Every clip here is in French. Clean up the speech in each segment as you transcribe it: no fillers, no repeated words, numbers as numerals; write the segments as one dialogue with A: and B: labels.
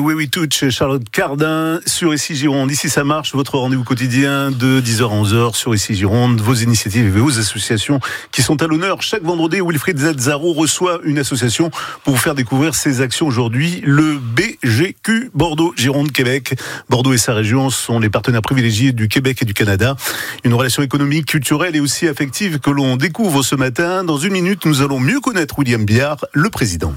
A: Way We Touch, Charlotte Cardin sur Ici Gironde. Ici ça marche, votre rendez-vous quotidien de 10h à 11h sur Ici Gironde. Vos initiatives et vos associations qui sont à l'honneur. Chaque vendredi, Wilfried Zazzaro reçoit une association pour vous faire découvrir ses actions aujourd'hui. Le BGQ, Bordeaux, Gironde, Québec. Bordeaux et sa région sont les partenaires privilégiés du Québec et du Canada. Une relation économique, culturelle et aussi affective que l'on découvre ce matin. Dans une minute, nous allons mieux connaître William Biard, le président.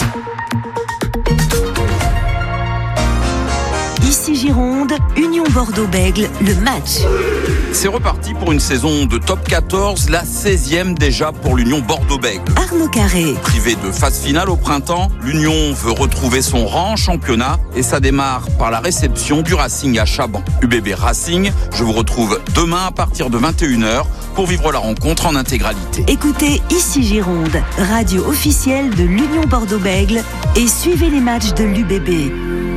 B: Ici Gironde, Union Bordeaux-Bègles, le match.
C: C'est reparti pour une saison de top 14, la 16e déjà pour l'Union Bordeaux-Bègles.
B: Arnaud Carré.
C: Privé de phase finale au printemps, l'Union veut retrouver son rang en championnat et ça démarre par la réception du Racing à Chaban. UBB Racing, je vous retrouve demain à partir de 21h pour vivre la rencontre en intégralité.
B: Écoutez Ici Gironde, radio officielle de l'Union Bordeaux-Bègles et suivez les matchs de l'UBB.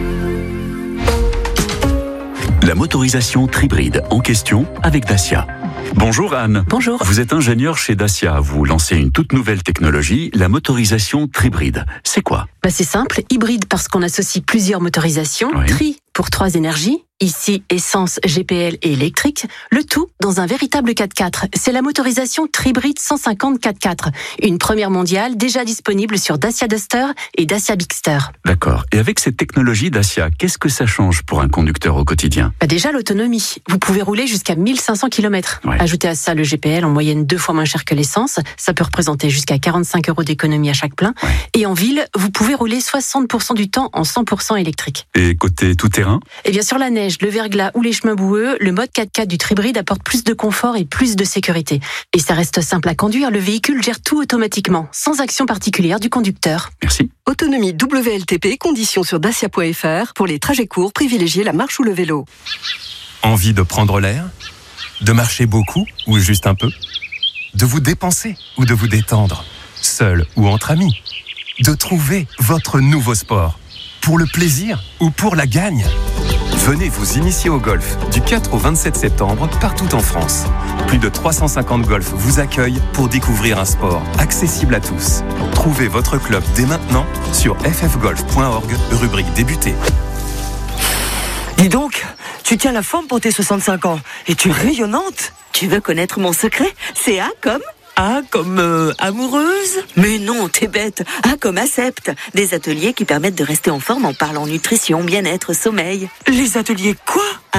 D: La motorisation Tribride en question avec Dacia. Bonjour Anne.
B: Bonjour.
D: Vous êtes ingénieur chez Dacia. Vous lancez une toute nouvelle technologie, la motorisation Tribride. C'est quoi ?
E: C'est simple, hybride parce qu'on associe plusieurs motorisations,
D: Oui.
E: Tri pour 3 énergies, ici essence, GPL et électrique, le tout dans un véritable 4x4. C'est la motorisation Tribride 150 4x4, une première mondiale déjà disponible sur Dacia Duster et Dacia Bigster.
D: D'accord. Et avec cette technologie Dacia, qu'est-ce que ça change pour un conducteur au quotidien ?
E: Déjà l'autonomie, vous pouvez rouler jusqu'à 1500 km.
D: Ouais.
E: Ajoutez à ça le GPL en moyenne 2 fois moins cher que l'essence, ça peut représenter jusqu'à 45 € d'économie à chaque plein.
D: Ouais.
E: Et en ville, vous pouvez rouler 60% du temps en 100% électrique.
D: Et côté tout-terrain ?
E: Et bien sur la neige, le verglas ou les chemins boueux, le mode 4x4 du Tribride apporte plus de confort et plus de sécurité. Et ça reste simple à conduire, le véhicule gère tout automatiquement, sans action particulière du conducteur.
D: Merci.
F: Autonomie WLTP, conditions sur dacia.fr. Pour les trajets courts, privilégiez la marche ou le vélo.
G: Envie de prendre l'air ? De marcher beaucoup ou juste un peu ? De vous dépenser ou de vous détendre ? Seul ou entre amis ? De trouver votre nouveau sport ? Pour le plaisir ou pour la gagne ? Venez vous initier au golf du 4 au 27 septembre partout en France. Plus de 350 golfs vous accueillent pour découvrir un sport accessible à tous. Trouvez votre club dès maintenant sur ffgolf.org, rubrique débuter.
H: Dis donc, tu tiens la forme pour tes 65 ans et tu es rayonnante.
I: Tu veux connaître mon secret ? C'est A comme...
H: Ah, comme amoureuse ?
I: Mais non, t'es bête. A comme Accept. Des ateliers qui permettent de rester en forme en parlant nutrition, bien-être, sommeil.
H: Les ateliers quoi ?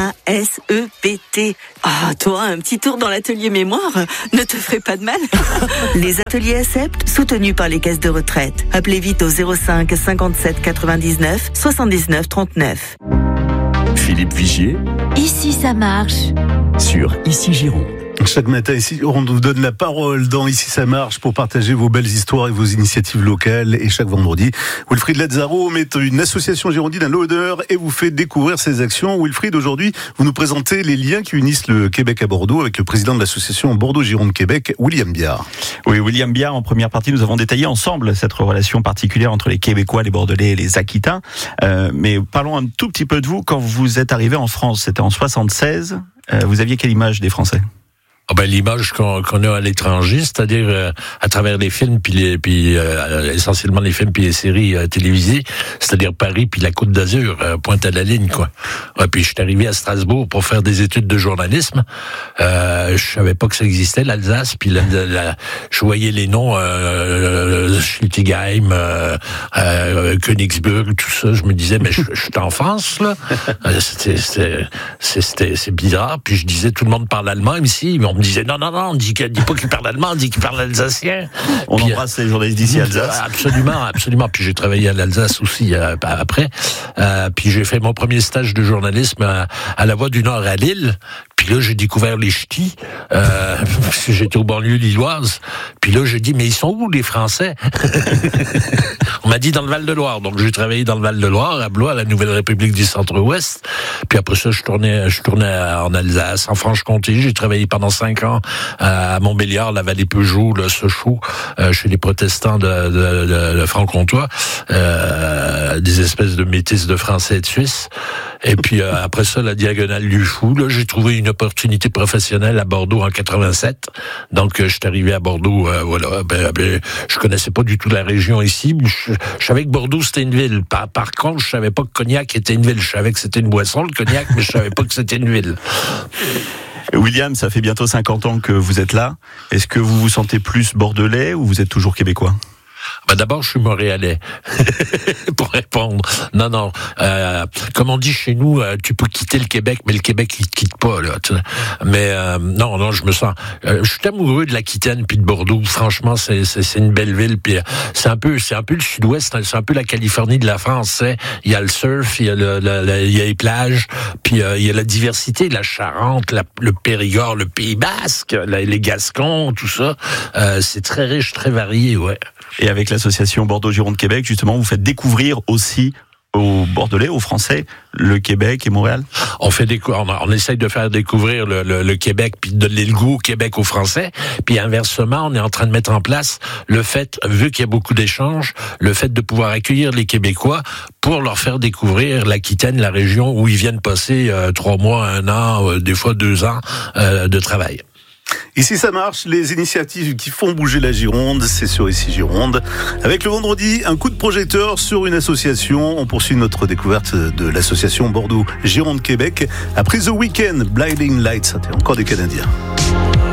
I: ASEPT. Ah, toi, un petit tour dans l'atelier mémoire ne te ferait pas de mal. Les ateliers Accept, soutenus par les caisses de retraite. Appelez vite au 05 57 99 79 39.
D: Philippe Vigier
B: Ici ça marche.
D: sur Ici Gironde.
A: Chaque matin, ici, on vous donne la parole dans Ici ça marche pour partager vos belles histoires et vos initiatives locales. Et chaque vendredi, Wilfried Zazzaro met une association girondine à l'honneur et vous fait découvrir ses actions. Wilfried, aujourd'hui, vous nous présentez les liens qui unissent le Québec à Bordeaux avec le président de l'association Bordeaux-Gironde-Québec, William Biard.
J: Oui, William Biard, en première partie, nous avons détaillé ensemble cette relation particulière entre les Québécois, les Bordelais et les Aquitains. Mais parlons un tout petit peu de vous. Quand vous êtes arrivé en France, c'était en 76, vous aviez quelle image des Français ?
K: L'image qu'on a à l'étranger, c'est-à-dire à travers les films puis essentiellement les films puis les séries télévisées, c'est-à-dire Paris puis la Côte d'Azur, pointe à la ligne quoi. Ouais, puis je suis arrivé à Strasbourg pour faire des études de journalisme. Je savais pas que ça existait l'Alsace, puis je voyais les noms Schiltigheim, Königsberg, tout ça, je me disais mais je suis en France là. C'est bizarre, puis je disais tout le monde parle allemand ici, mais on me disait non, on dit pas qu'il parle allemand, on dit qu'il parle alsacien.
J: On embrasse les journalistes d'ici Alsace.
K: Absolument. Puis j'ai travaillé à l'Alsace aussi après. Puis j'ai fait mon premier stage de journalisme à La Voix du Nord à Lille. Puis là, j'ai découvert les ch'tis, parce que j'étais aux banlieues lilloises. Puis là, j'ai dit, mais ils sont où les Français? On m'a dit dans le Val-de-Loire. Donc j'ai travaillé dans le Val-de-Loire, à Blois, la Nouvelle République du Centre-Ouest. Puis après ça, je tournais en Alsace, en Franche-Comté. J'ai travaillé pendant 5 ans à Montbéliard, la vallée Peugeot, le Sochaux, chez les protestants de Franc-Comtois. des espèces de métis de Français et de Suisses. Et puis après ça, la diagonale du Fou. Là, j'ai trouvé une opportunité professionnelle à Bordeaux en 87. Donc, je suis arrivé à Bordeaux. Voilà. Je connaissais pas du tout la région ici. Je savais que Bordeaux c'était une ville. Par contre, je savais pas que Cognac était une ville. Je savais que c'était une boisson, le cognac, mais je savais pas que c'était une ville.
J: William, ça fait bientôt 50 ans que vous êtes là. Est-ce que vous vous sentez plus bordelais ou vous êtes toujours québécois ?
K: D'abord, je suis montréalais, pour répondre. Non. Comme on dit chez nous, tu peux quitter le Québec, mais le Québec, il te quitte pas, là. Mais non, je me sens... je suis amoureux de l'Aquitaine puis de Bordeaux. Franchement, c'est une belle ville. Puis c'est un peu le sud-ouest, c'est un peu la Californie de la France. Il y a le surf, il y a il y a les plages, puis il y a la diversité, la Charente, le Périgord, le Pays Basque, les Gascons, tout ça. C'est très riche, très varié, ouais.
J: Et avec l'association Bordeaux-Gironde-Québec, justement, vous faites découvrir aussi aux Bordelais, aux Français, le Québec et Montréal.
K: On essaye de faire découvrir le Québec, puis de donner le goût au Québec aux Français. Puis inversement, on est en train de mettre en place le fait, vu qu'il y a beaucoup d'échanges, le fait de pouvoir accueillir les Québécois pour leur faire découvrir l'Aquitaine, la région où ils viennent passer 3 mois, 1 an, des fois 2 ans de travail.
A: Ici ça marche, les initiatives qui font bouger la Gironde, c'est sur Ici Gironde. Avec le vendredi, un coup de projecteur sur une association. On poursuit notre découverte de l'association Bordeaux-Gironde-Québec. Après The Weeknd, Blinding Lights, c'était encore des Canadiens.